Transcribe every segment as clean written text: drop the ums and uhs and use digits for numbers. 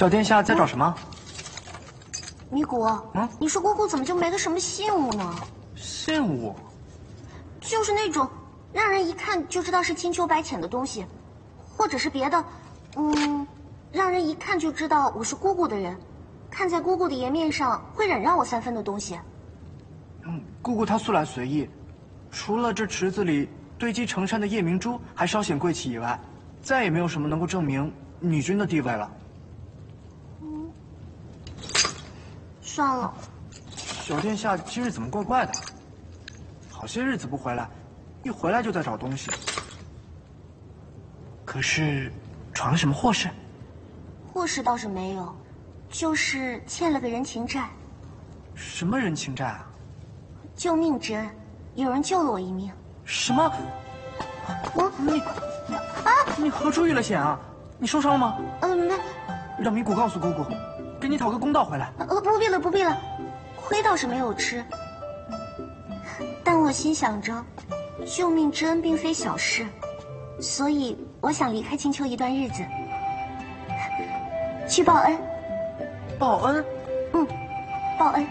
小殿下在找什么？ 米谷，你说姑姑怎么就没个什么信物呢？ 信物？ 就是那种让人一看就知道是青丘白浅的东西，或者是别的，让人一看就知道我是姑姑的人，看在姑姑的颜面上会忍让我3分的东西。 姑姑她素来随意，除了这池子里堆积成山的夜明珠还稍显贵气以外，再也没有什么能够证明女君的地位了。 算了。 小殿下今日怎么怪怪的？好些日子不回来，一回来就在找东西。可是闯了什么祸事？ 祸事倒是没有，就是欠了个人情债。 什么人情债啊？ 救命之恩，有人救了我一命。 什么？你何处遇了险啊？你受伤了吗？ 没。 让米谷告诉姑姑，给你讨个公道回来。 不必了，不必了，亏倒是没有吃。但我心想着，救命之恩并非小事，所以我想离开青丘一段日子，去报恩。 报恩？ 报恩。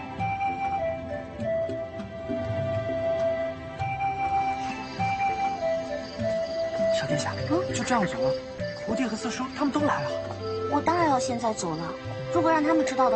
小殿下，就这样走了？徒弟和四叔他们都来了。 我当然要现在走了，如果让他们知道的